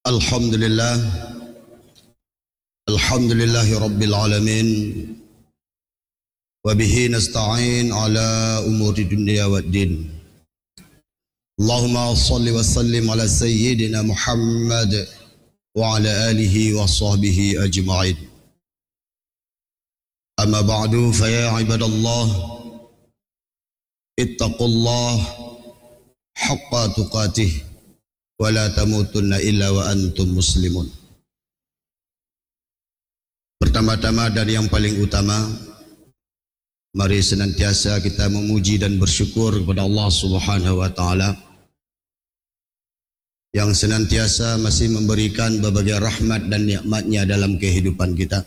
Alhamdulillah, alhamdulillahi rabbil alamin, wa bihi nasta'in ala umuri dunya waddin. Allahumma salli wa sallim ala sayyidina Muhammad wa ala alihi wa sahbihi ajma'in. Amma ba'du, fa ya ibadallah, ittaqullah haqqa tuqatih wa la tamutunna illa wa antum muslimun. Pertama-tama dan yang paling utama, mari senantiasa kita memuji dan bersyukur kepada Allah Subhanahu wa taala yang senantiasa masih memberikan berbagai rahmat dan nikmat-Nya dalam kehidupan kita.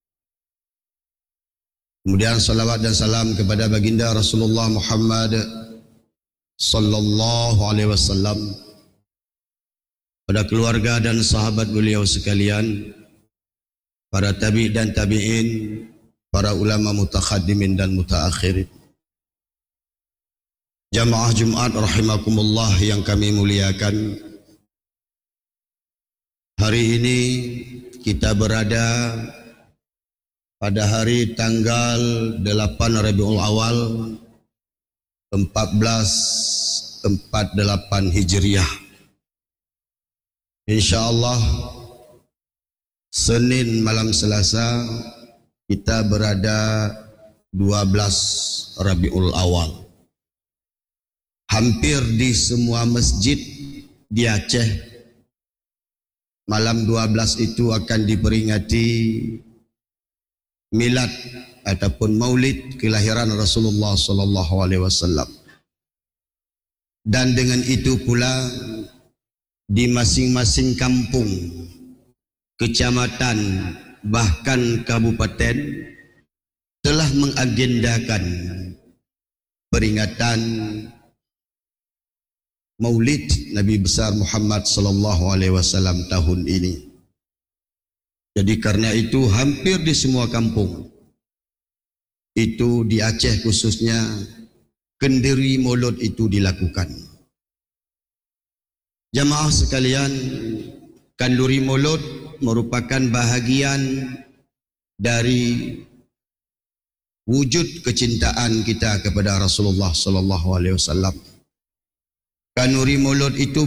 Kemudian salawat dan salam kepada baginda Rasulullah Muhammad sallallahu alaihi wasallam, pada keluarga dan sahabat beliau sekalian, para tabi' dan tabi'in, para ulama mutakhaddimin dan mutaakhirin. Jamaah Jumat rahimakumullah yang kami muliakan, hari ini kita berada pada hari tanggal 8 Rabiul Awal 1448 Hijriah. InsyaAllah Senin malam Selasa kita berada 12 Rabiul Awal. Hampir di semua masjid di Aceh, malam 12 itu akan diperingati milad ataupun maulid kelahiran Rasulullah sallallahu alaihi wasallam. Dan dengan itu pula di masing-masing kampung, kecamatan, bahkan kabupaten telah mengagendakan peringatan Maulid Nabi besar Muhammad sallallahu alaihi wasallam tahun ini. Jadi karena itu hampir di semua kampung, itu di Aceh khususnya, kenduri maulud itu dilakukan. Jamaah sekalian, kenduri maulud merupakan bahagian dari wujud kecintaan kita kepada Rasulullah sallallahu alaihi wasallam. Kenduri maulud itu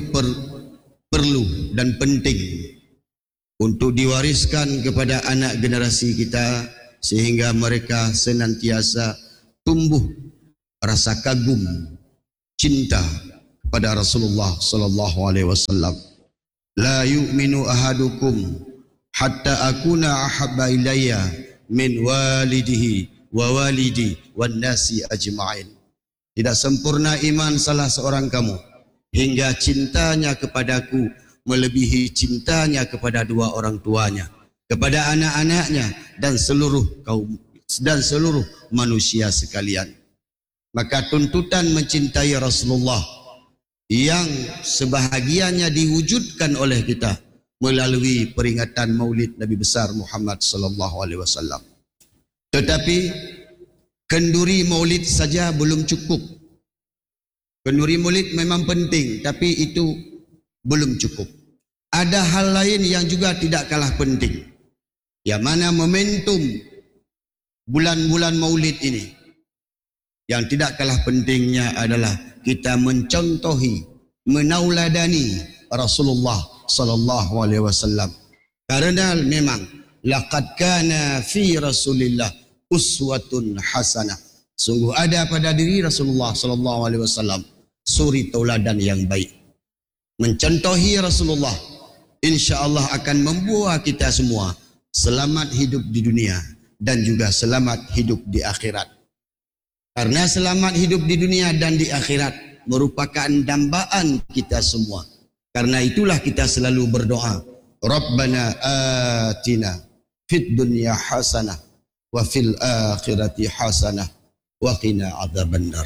perlu dan penting untuk diwariskan kepada anak generasi kita, sehingga mereka senantiasa tumbuh rasa kagum, cinta pada Rasulullah sallallahu alaihi wasallam. La yu'minu ahadukum hatta akuna ahabba ilayya min walidihi wa walidi wan nasi ajma'in. Tidak sempurna iman salah seorang kamu hingga cintanya kepadaku melebihi cintanya kepada dua orang tuanya, kepada anak-anaknya dan seluruh kaum dan seluruh manusia sekalian. Maka tuntutan mencintai Rasulullah yang sebahagiannya diwujudkan oleh kita melalui peringatan Maulid Nabi besar Muhammad sallallahu alaihi wasallam. Tetapi kenduri Maulid saja belum cukup. Kenduri Maulid memang penting, tapi itu belum cukup. Ada hal lain yang juga tidak kalah penting, yang mana momentum bulan-bulan Maulid ini yang tidak kalah pentingnya adalah kita mencontohi, menauladani Rasulullah sallallahu alaihi wasallam. Karena memang laqad kana fi Rasulillah uswatun hasanah. Sungguh ada pada diri Rasulullah sallallahu alaihi wasallam suri tauladan yang baik. Mencontohi Rasulullah insya-Allah akan membuat kita semua selamat hidup di dunia dan juga selamat hidup di akhirat. Karena selamat hidup di dunia dan di akhirat merupakan dambaan kita semua. Karena itulah kita selalu berdoa, Rabbana atina fid dunya hasanah wa fil akhirati hasanah wa qina adzabannar.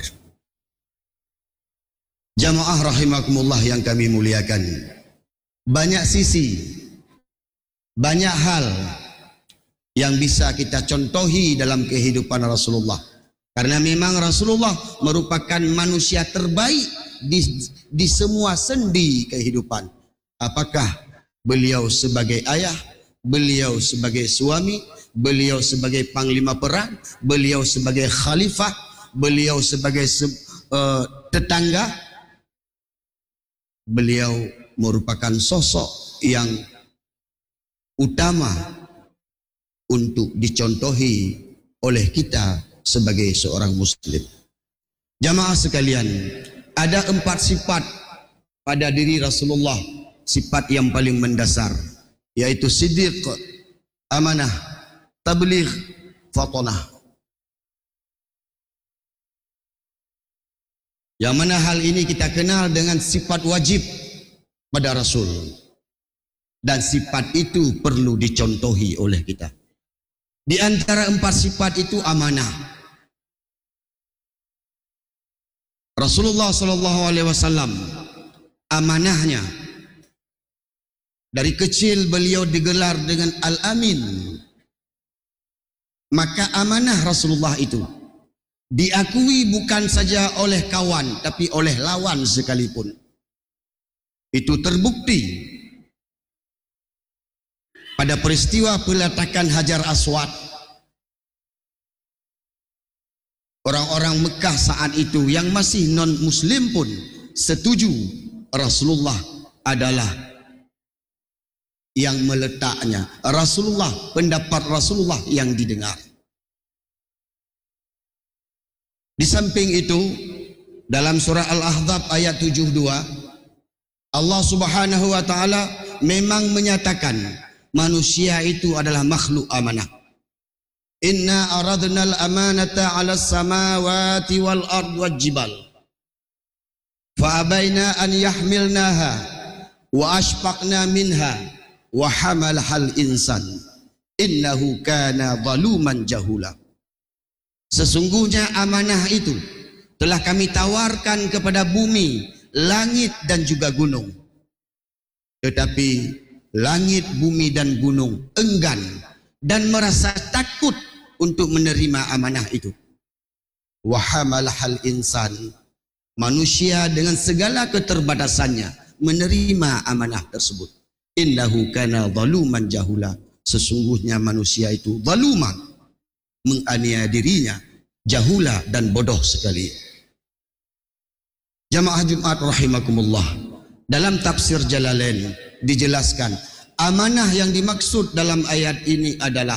Jamaah rahimakumullah yang kami muliakan, banyak sisi, banyak hal yang bisa kita contohi dalam kehidupan Rasulullah. Karena memang Rasulullah merupakan manusia terbaik di semua sendi kehidupan. Apakah Beliau sebagai ayah, beliau sebagai suami, beliau sebagai panglima perang, beliau sebagai khalifah, beliau sebagai tetangga. Beliau merupakan sosok yang utama untuk dicontohi oleh kita sebagai seorang muslim. Jamaah sekalian, ada 4 sifat pada diri Rasulullah, sifat yang paling mendasar, yaitu siddiq, amanah, tabligh, fatanah. Yang mana hal ini kita kenal dengan sifat wajib pada Rasul, dan sifat itu perlu dicontohi oleh kita. Di antara 4 sifat itu amanah. Rasulullah SAW, amanahnya dari kecil beliau digelar dengan Al-Amin. Maka amanah Rasulullah itu diakui bukan saja oleh kawan, tapi oleh lawan sekalipun. Itu terbukti pada peristiwa peletakan Hajar Aswad. Orang-orang Mekah saat itu yang masih non-muslim pun setuju Rasulullah adalah yang meletaknya. Rasulullah, pendapat Rasulullah yang didengar. Di samping itu, dalam surah Al-Ahzab ayat 72, Allah Subhanahu wa taala memang menyatakan manusia itu adalah makhluk amanah. Inna aradnal amanata 'alas samawati wal ard wal jibal fa abaina an yahmilnaha wa ashfaqna minha wa hamalahal insan innahu kana zaluman jahula. Sesungguhnya amanah itu telah kami tawarkan kepada bumi, langit dan juga gunung. Tetapi langit, bumi dan gunung enggan dan merasa takut untuk menerima amanah itu. Wa hamalahal insan, manusia dengan segala keterbatasannya menerima amanah tersebut. Innahu kana zaluman jahula, sesungguhnya manusia itu zaluman, menganiaya dirinya, jahula dan bodoh sekali. Jamaah Jumat rahimakumullah, dalam tafsir Jalalain dijelaskan amanah yang dimaksud dalam ayat ini adalah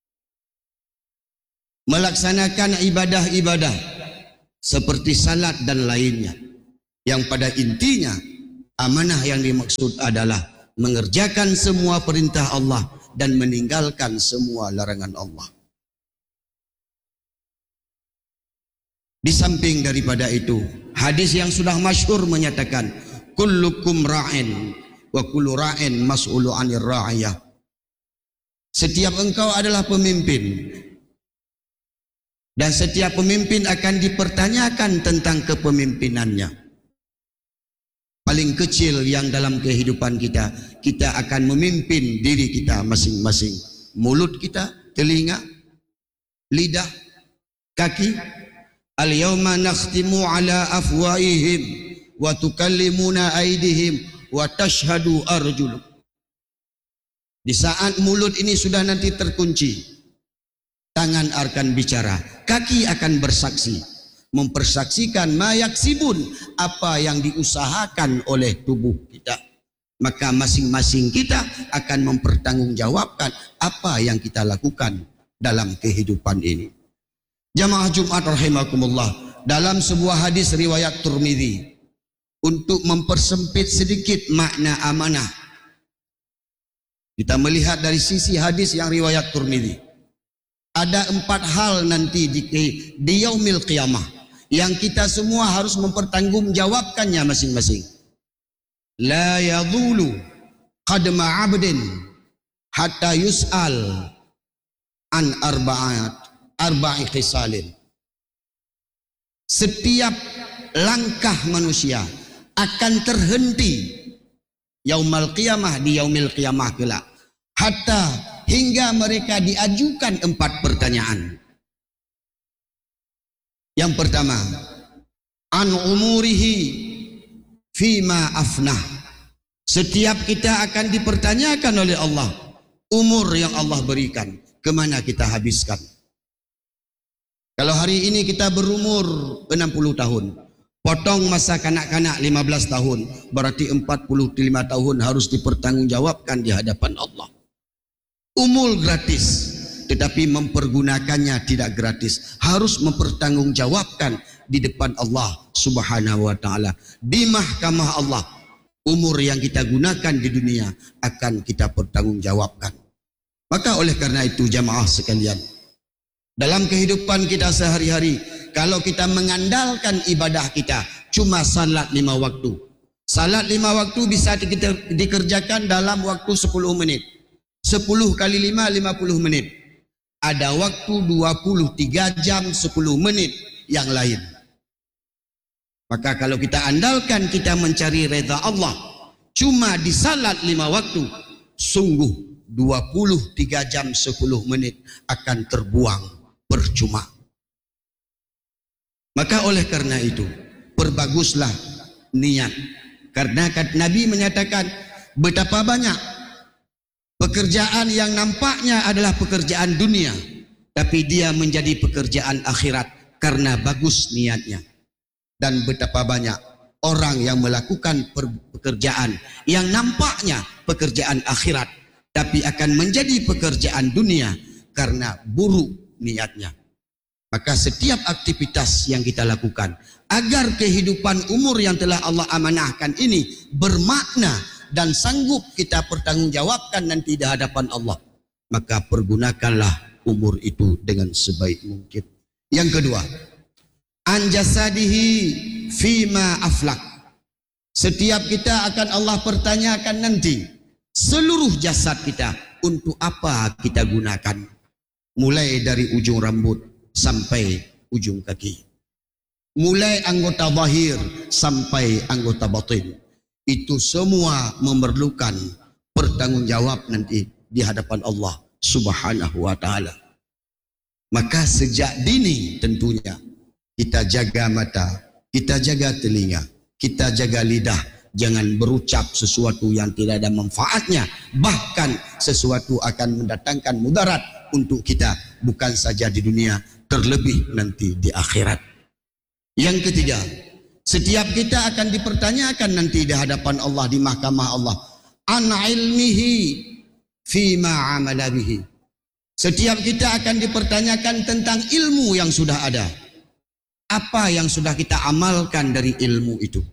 melaksanakan ibadah-ibadah seperti salat dan lainnya, yang pada intinya amanah yang dimaksud adalah mengerjakan semua perintah Allah dan meninggalkan semua larangan Allah. Di samping daripada itu, hadis yang sudah masyhur menyatakan kullukum ra'in wa kullu ra'in mas'ulu 'anir ra'iyah. Setiap engkau adalah pemimpin, dan setiap pemimpin akan dipertanyakan tentang kepemimpinannya. Paling kecil yang dalam kehidupan kita, kita akan memimpin diri kita masing-masing. Mulut kita, telinga, lidah, kaki. Al-yawma nakhtimu ala afwaihim wa tukallimuna aydihim wa tashhadu arjuluhum. Di saat mulut ini sudah nanti terkunci, tangan akan bicara, kaki akan bersaksi, mempersaksikan ma yaksibun, apa yang diusahakan oleh tubuh kita. Maka masing-masing kita akan mempertanggungjawabkan apa yang kita lakukan dalam kehidupan ini. Jamaah Jumat rahimakumullah, dalam sebuah hadis riwayat Tirmidzi, untuk mempersempit sedikit makna amanah, kita melihat dari sisi hadis yang riwayat Tirmidzi, ada 4 hal nanti di yaumil qiyamah yang kita semua harus mempertanggungjawabkannya masing-masing. La yadhulu qadma 'abdin hatta yus'al an arba'i khisalin. Setiap langkah manusia akan terhenti yaumul qiyamah, di yaumil qiyamah kelak, hatta hingga mereka diajukan 4 pertanyaan. Yang pertama, an umurihi fima afnah, Setiap kita akan dipertanyakan oleh Allah. Umur yang Allah berikan, kemana kita habiskan? Kalau hari ini kita berumur 60 tahun, potong masa kanak-kanak 15 tahun, berarti 45 tahun harus dipertanggungjawabkan di hadapan Allah. Umur gratis, tetapi mempergunakannya tidak gratis. Harus mempertanggungjawabkan di depan Allah Subhanahu wa ta'ala. Di mahkamah Allah, umur yang kita gunakan di dunia akan kita pertanggungjawabkan. Maka oleh karena itu jamaah sekalian, dalam kehidupan kita sehari-hari, kalau kita mengandalkan ibadah kita cuma salat 5 waktu. Salat 5 waktu bisa kita dikerjakan dalam waktu 10 menit. 10 kali 5, 50 menit. Ada waktu 23 jam 10 menit yang lain. Maka kalau kita andalkan kita mencari redha Allah cuma di salat 5 waktu, sungguh 23 jam 10 menit akan terbuang percuma. Maka oleh karena itu, perbaguslah niat. Karena Nabi menyatakan betapa banyak pekerjaan yang nampaknya adalah pekerjaan dunia, tapi dia menjadi pekerjaan akhirat karena bagus niatnya. Dan betapa banyak orang yang melakukan pekerjaan yang nampaknya pekerjaan akhirat, tapi akan menjadi pekerjaan dunia karena buruk niatnya. Maka setiap aktivitas yang kita lakukan agar kehidupan umur yang telah Allah amanahkan ini bermakna dan sanggup kita pertanggungjawabkan nanti di hadapan Allah, maka pergunakanlah umur itu dengan sebaik mungkin. Yang kedua, anjasadihi fima aflak. Setiap kita akan Allah pertanyakan nanti seluruh jasad kita, untuk apa kita gunakan, mulai dari ujung rambut sampai ujung kaki, mulai anggota zahir sampai anggota batin. Itu semua memerlukan pertanggungjawab nanti di hadapan Allah Subhanahu wa ta'ala. Maka sejak dini tentunya kita jaga mata, kita jaga telinga, kita jaga lidah. Jangan berucap sesuatu yang tidak ada manfaatnya, bahkan sesuatu akan mendatangkan mudarat untuk kita, bukan saja di dunia, terlebih nanti di akhirat. Yang ketiga, setiap kita akan dipertanyakan nanti di hadapan Allah, di mahkamah Allah, an ilmihi fima amala bihi. Setiap kita akan dipertanyakan tentang ilmu yang sudah ada. Apa yang sudah kita amalkan dari ilmu itu?